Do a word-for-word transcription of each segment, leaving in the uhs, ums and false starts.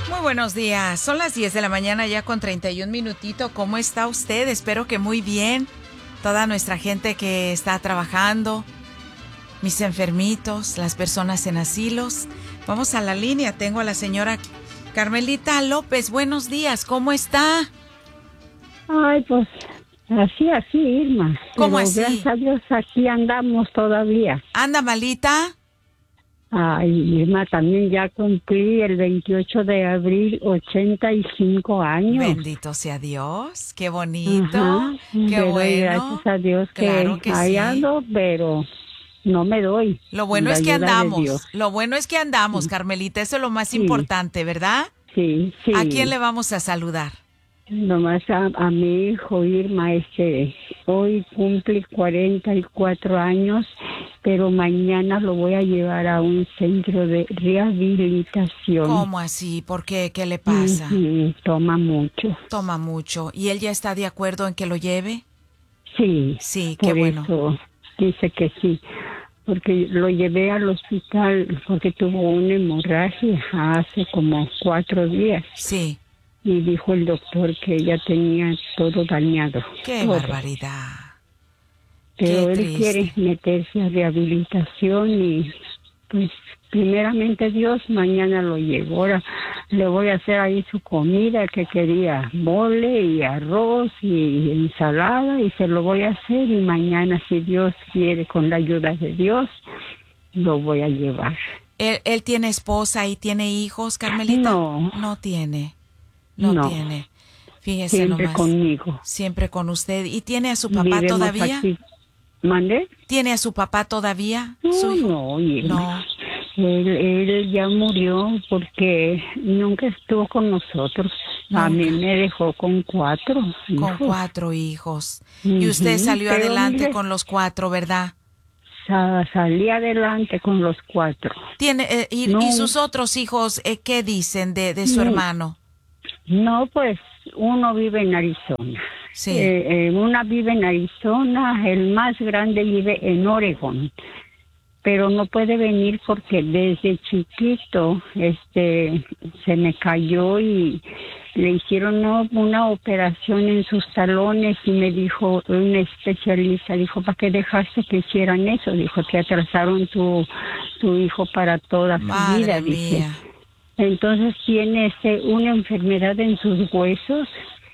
Muy buenos días, son las diez de la mañana ya con treinta y un minutito. ¿Cómo está usted? Espero que muy bien. Toda nuestra gente que está trabajando, mis enfermitos, las personas en asilos. Vamos a la línea, tengo a la señora Carmelita López. Buenos días, ¿cómo está? Ay, pues así, así, Irma. ¿Cómo Pero así? Gracias a Dios aquí andamos todavía. ¿Anda malita? Ay, Irma, también ya cumplí el veintiocho de abril ochenta y cinco años. Bendito sea Dios, qué bonito, Ajá, qué pero bueno. Gracias a Dios que, Claro que ahí sí. ando, pero no me doy. Lo bueno La es que ayuda de andamos, Dios. lo bueno es que andamos, Carmelita, eso es lo más Sí. importante, ¿verdad? Sí, sí. ¿A quién le vamos a saludar? Nomás a, a mi hijo Irma, este, hoy cumple cuarenta y cuatro años, pero mañana lo voy a llevar a un centro de rehabilitación. ¿Cómo así? ¿Por qué? ¿Qué le pasa? Ujú, toma mucho. Toma mucho. ¿Y él ya está de acuerdo en que lo lleve? Sí, Sí, qué por bueno. eso dice que sí, porque lo llevé al hospital porque tuvo una hemorragia hace como cuatro días. Sí. Y dijo el doctor que ella tenía todo dañado. Qué todo. barbaridad. Pero Qué él triste. quiere meterse a rehabilitación y pues primeramente Dios, mañana lo llevo. Ahora le voy a hacer ahí su comida que quería, mole y arroz y ensalada, y se lo voy a hacer, y mañana, si Dios quiere, con la ayuda de Dios, lo voy a llevar. ¿Él, él tiene esposa y tiene hijos, Carmelita? No. No tiene. No, No. tiene. Fíjese Siempre nomás. conmigo. Siempre con usted. ¿Y tiene a su papá Vivimos todavía? aquí. ¿Mande? ¿Tiene a su papá todavía? No, ¿Su hijo? no, Irma. No. Él, él ya murió porque nunca estuvo con nosotros. A mí Nunca. me dejó con cuatro hijos. Con cuatro hijos. Y usted Ujú, salió pero adelante mire, con los cuatro, ¿verdad? sa- salí adelante con los cuatro. Tiene eh, y, No. y sus otros hijos, eh, ¿qué dicen de, de su No. hermano? No, pues uno vive en Arizona. Sí. Eh, eh, una vive en Arizona, el más grande vive en Oregón. Pero no puede venir porque desde chiquito este se me cayó y le hicieron ¿no? una operación en sus talones, y me dijo un especialista, dijo, ¿para qué dejaste que hicieran eso? Dijo, te atrasaron tu, tu hijo para toda su Madre vida, dice. mía. Entonces tiene este, una enfermedad en sus huesos,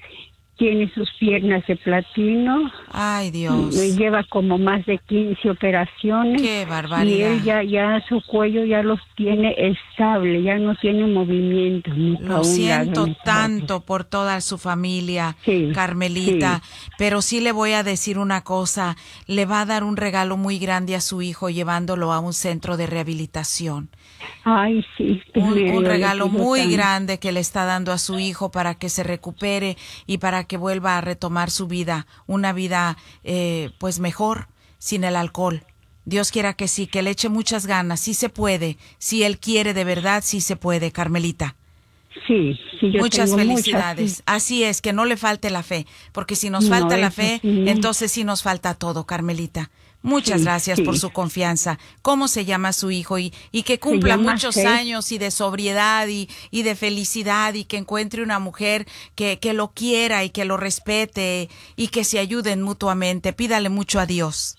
tiene sus piernas de platino. Ay, Dios. Lleva como más de quince operaciones. Qué barbaridad. Y él ya, ya su cuello ya los tiene estable, ya no tiene movimiento. Ni para Lo un siento lado, ni para tanto otro. por toda su familia, Sí, Carmelita, pero sí le voy a decir una cosa, le va a dar un regalo muy grande a su hijo llevándolo a un centro de rehabilitación. Ay, sí. Un, Yo un le regalo pido muy tanto. grande que le está dando a su hijo para que se recupere y para que vuelva a retomar su vida, una vida eh, pues mejor, sin el alcohol. Dios quiera que sí, que le eche muchas ganas, sí se puede, si él quiere de verdad, sí se puede, Carmelita. Sí, sí, yo Muchas tengo felicidades. muchas, sí. Así es, que no le falte la fe, porque si nos No, falta la eso fe, sí. entonces sí nos falta todo, Carmelita. Muchas Sí, gracias sí. por su confianza. ¿Cómo se llama su hijo? Y, y que cumpla llama muchos Seth. años y de sobriedad y, y de felicidad, y que encuentre una mujer que, que lo quiera y que lo respete y que se ayuden mutuamente. Pídale mucho a Dios.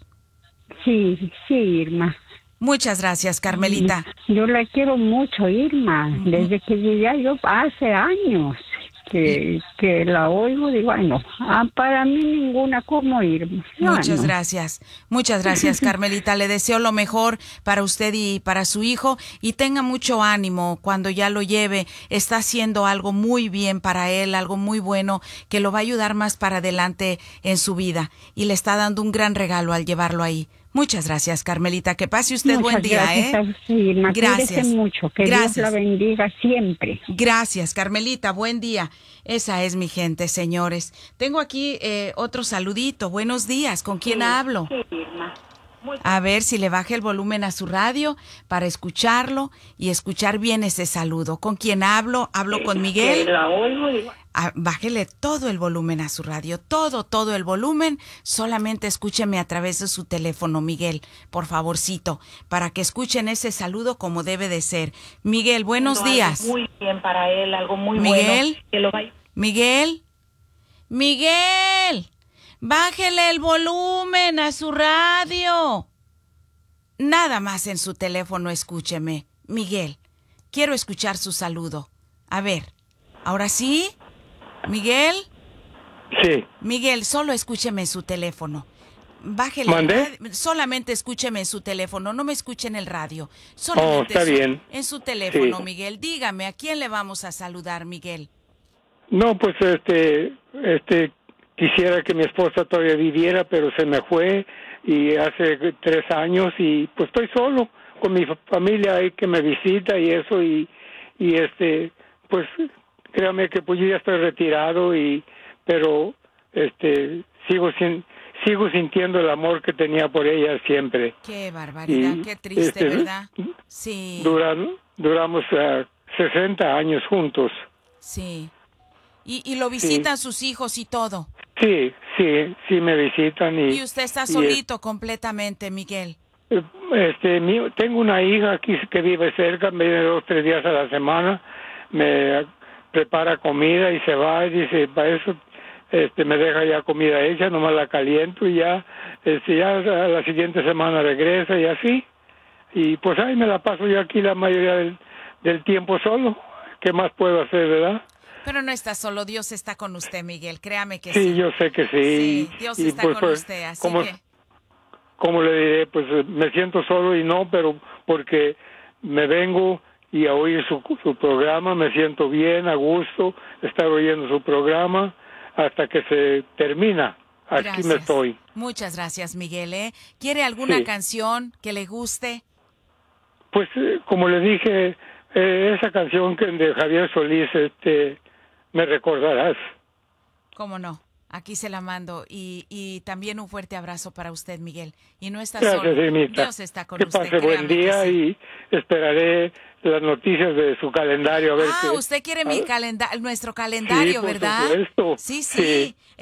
Sí, sí, Irma. Muchas gracias, Carmelita. Yo la quiero mucho, Irma, desde que llegué yo hace años que, que la oigo, digo, ay no, ah, para mí ninguna como Irma. Ah, Muchas no. gracias, muchas gracias, Carmelita. Le deseo lo mejor para usted y para su hijo, y tenga mucho ánimo cuando ya lo lleve. Está haciendo algo muy bien para él, algo muy bueno que lo va a ayudar más para adelante en su vida, y le está dando un gran regalo al llevarlo ahí. Muchas gracias, Carmelita. Que pase usted Muchas buen día, gracias ¿eh? a usted, Irma. Gracias. Cuídese mucho, que Gracias. Dios la bendiga siempre. Gracias, Carmelita. Buen día. Esa es mi gente, señores. Tengo aquí eh, otro saludito. Buenos días. ¿Con quién Sí, hablo? sí, Irma. Muy- A ver si le baje el volumen a su radio para escucharlo y escuchar bien ese saludo. ¿Con quién hablo? ¿Hablo con Que Miguel? la oigo, digo, Ah, bájele todo el volumen a su radio, todo, todo el volumen. Solamente escúcheme a través de su teléfono, Miguel, por favorcito, para que escuchen ese saludo como debe de ser. Miguel, buenos Lo hago días. Muy bien, para él, algo muy Miguel, bueno. Que lo vaya... Miguel, Miguel, bájele el volumen a su radio. Nada más en su teléfono, escúcheme. Miguel, quiero escuchar su saludo. A ver, ¿ahora sí? ¿Miguel? Sí. Miguel, solo escúcheme su teléfono. Bájele. ¿Mandé? Solamente escúcheme en su teléfono, no me escuche en el radio. Solamente Oh, está su- bien. en su teléfono, Sí. Miguel. Dígame, ¿a quién le vamos a saludar, Miguel? No, pues este, este, quisiera que mi esposa todavía viviera, pero se me fue y hace tres años y pues estoy solo con mi fa- familia ahí que me visita y eso y, y este, pues créame que pues yo ya estoy retirado y, pero este, sigo sin, sigo sintiendo el amor que tenía por ella siempre. Qué barbaridad, Y, qué triste, este, ¿verdad? Sí, Duran, duramos uh, sesenta años juntos. sí. Y, y lo visitan sus hijos y todo. Sí, sí, sí me visitan y... Y usted está y, solito completamente, Miguel. eh, Este, mi- tengo una hija aquí que vive cerca, me viene dos, tres días a la semana, me prepara comida y se va y dice, para eso este, me deja ya comida hecha, nomás la caliento y ya, este, ya a la siguiente semana regresa y así. Y pues ahí me la paso yo aquí la mayoría del, del tiempo solo. ¿Qué más puedo hacer, verdad? Pero no está solo, Dios está con usted, Miguel, créame que sí. Sí, yo sé que sí. Sí, Dios y está pues, con pues, usted, así como, que... como le diré, pues eh, me siento solo y no, pero porque me vengo y a oír su, su programa, me siento bien, a gusto, estar oyendo su programa hasta que se termina. Aquí Gracias. me estoy. Muchas gracias, Miguel, ¿eh? ¿Quiere alguna Sí. canción que le guste? Pues eh, como le dije, eh, esa canción que de Javier Solís, este, me recordarás. ¿Cómo no? Aquí se la mando. Y, y también un fuerte abrazo para usted, Miguel. Y no está Gracias, solo. Irmita. Dios está con Que usted. pase buen créame que día sí. y esperaré las noticias de su calendario a ver Ah, qué. usted quiere a mi ver. calenda nuestro calendario, Sí, por ¿verdad? supuesto. Sí, sí. Sí.